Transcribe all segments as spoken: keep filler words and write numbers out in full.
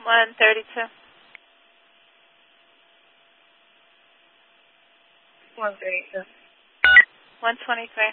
one thirty-two. one thirty-two. one twenty-three.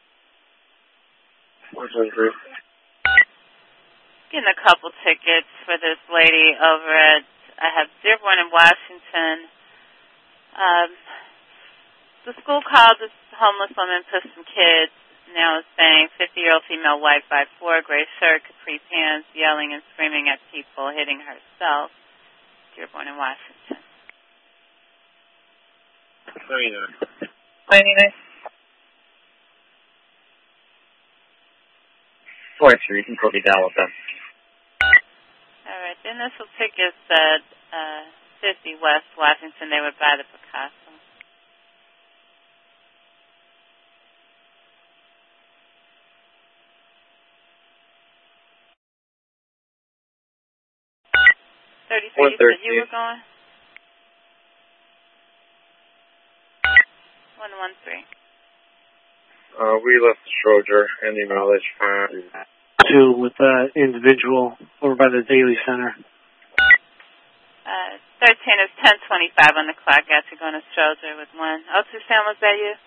one twenty-three. Getting a couple tickets for this lady over at, I have Dearborn in Washington. Um, the school called this homeless woman, put some kids. Now is saying fifty-year-old female white by four, gray shirt, capri pants, yelling and screaming at people, hitting herself. Dearborn in Washington. ninety-nine. ninety-nine. four three, you can copy that with them. All right, the initial ticket said uh, fifty West Washington. They would buy the Picasso. thirty-three, you said you were going? one one three. Uh, we left the Schroeder and the knowledge from two with the individual over by the Daily Center. Uh, thirteen is ten twenty-five on the clock. Got you going to Schroeder with one. Oh, two Sam, was that you?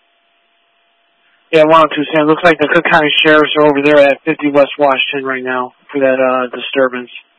Yeah, one oh two Sam. Looks like the Cook County Sheriffs are over there at fifty West Washington right now for that uh, disturbance.